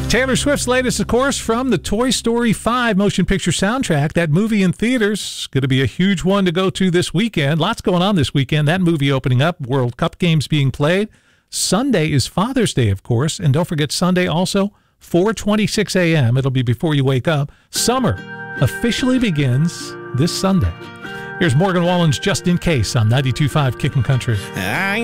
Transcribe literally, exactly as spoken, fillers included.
Taylor Swift's latest, of course, from the Toy Story five motion picture soundtrack. That movie in theaters, going to be a huge one to go to this weekend. Lots going on this weekend. That movie opening up, World Cup games being played. Sunday is Father's Day, of course. And don't forget Sunday also, four twenty-six a.m. It'll be before you wake up. Summer officially begins this Sunday. Here's Morgan Wallen's Just in Case on ninety-two point five Kickin' Country. I